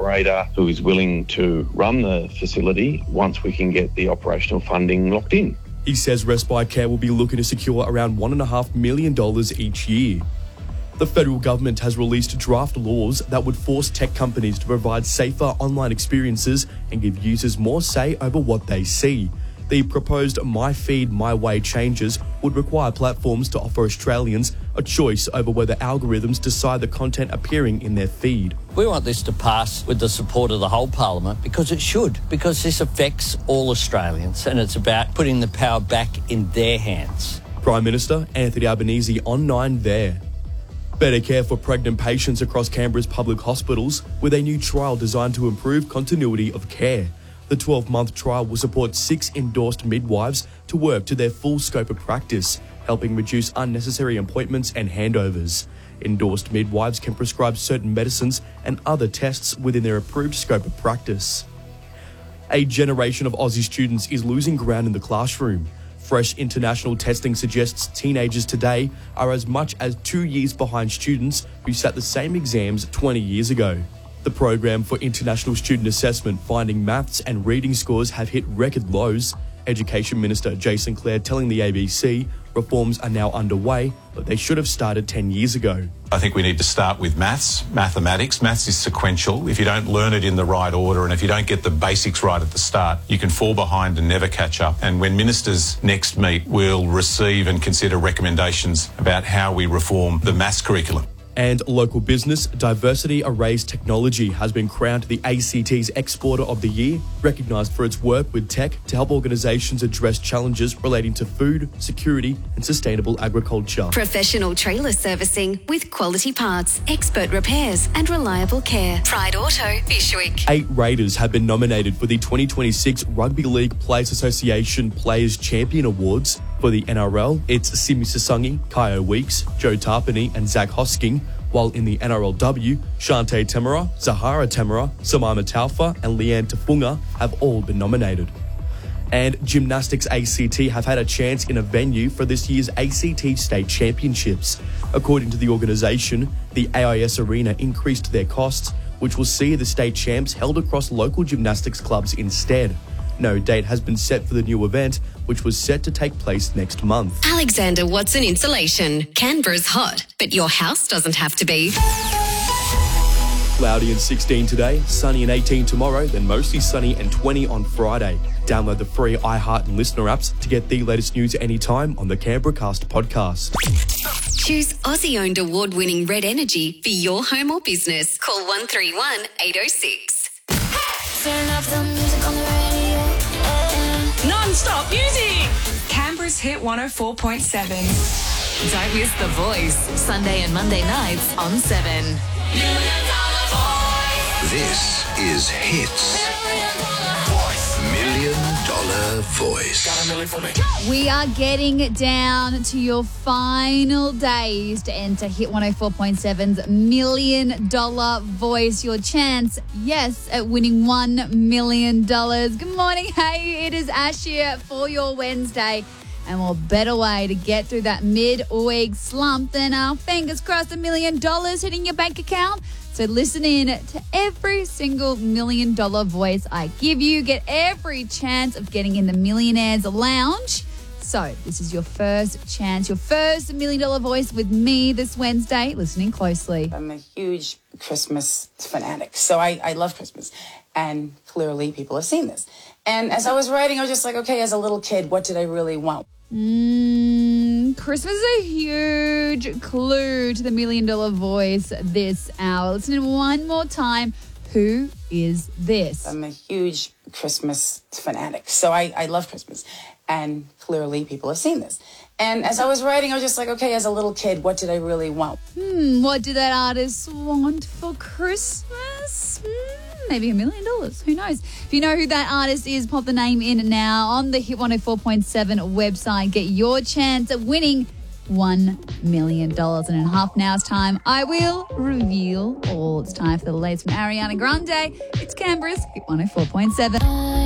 operator who is willing to run the facility once we can get the operational funding locked in. He says Respite Care will be looking to secure around $1.5 million each year. The federal government has released draft laws that would force tech companies to provide safer online experiences and give users more say over what they see. The proposed My Feed, My Way changes would require platforms to offer Australians a choice over whether algorithms decide the content appearing in their feed. We want this to pass with the support of the whole Parliament because it should, because this affects all Australians and it's about putting the power back in their hands. Prime Minister Anthony Albanese on 9 there. Better care for pregnant patients across Canberra's public hospitals with a new trial designed to improve continuity of care. The 12-month trial will support 6 endorsed midwives to work to their full scope of practice, helping reduce unnecessary appointments and handovers. Endorsed midwives can prescribe certain medicines and other tests within their approved scope of practice. A generation of Aussie students is losing ground in the classroom. Fresh international testing suggests teenagers today are as much as 2 years behind students who sat the same exams 20 years ago. The program for international student assessment finding maths and reading scores have hit record lows. Education Minister Jason Clare telling the ABC reforms are now underway, but they should have started 10 years ago. I think we need to start with mathematics. Maths is sequential. If you don't learn it in the right order and if you don't get the basics right at the start, you can fall behind and never catch up. And when ministers next meet, we'll receive and consider recommendations about how we reform the maths curriculum. And local business, Diversity Arrays Technology has been crowned the ACT's Exporter of the Year, recognised for its work with tech to help organisations address challenges relating to food, security and sustainable agriculture. Professional trailer servicing with quality parts, expert repairs and reliable care. Pride Auto, Bishwick. 8 Raiders have been nominated for the 2026 Rugby League Players Association Players Champion Awards. For the NRL, it's Simi Sasungi, Kyo Weeks, Joe Tarpany and Zach Hosking, while in the NRLW, Shante Temera, Zahara Temera, Samima Taufa and Leanne Tafunga have all been nominated. And Gymnastics ACT have had a chance in a venue for this year's ACT State Championships. According to the organisation, the AIS Arena increased their costs, which will see the state champs held across local gymnastics clubs instead. No date has been set for the new event, which was set to take place next month. Alexander Watson Insulation. Canberra's hot, but your house doesn't have to be. Cloudy and 16 today, sunny and 18 tomorrow, then mostly sunny and 20 on Friday. Download the free iHeart and Listener apps to get the latest news anytime on the Canberra Cast podcast. Choose Aussie-owned award-winning Red Energy for your home or business. Call 131 806. Turn up the music on the radio. Non-stop music. Canberra's Hit 104.7. Don't miss The Voice. Sunday and Monday nights on 7. This is Hits. $1 Million Voice. We are getting down to your final days to enter Hit 104.7's $1 Million Voice. Your chance, yes, at winning $1 million. Good morning. Hey, it is Ash here for your Wednesday. And what better way to get through that mid-week slump than our fingers crossed $1 million hitting your bank account? So listen in to every single $1 million voice I give you. Get every chance of getting in the Millionaires Lounge. So this is your first chance, your first $1 million voice with me this Wednesday. Listening closely. I'm a huge Christmas fanatic, so I love Christmas. And clearly people have seen this. And as I was writing, I was just like, okay, as a little kid, what did I really want? Christmas is a huge clue to the $1 million voice this hour. Listen in one more time. Who is this? I'm a huge Christmas fanatic, so I love Christmas. And clearly people have seen this. And as I was writing, I was just like, okay, as a little kid, what did I really want? What did that artist want for Christmas? Maybe $1 million. Who knows? If you know who that artist is, pop the name in now on the Hit 104.7 website. Get your chance at winning $1 million. And in half an hour's time, I will reveal all. It's time for the latest from Ariana Grande. It's Canberra's Hit 104.7.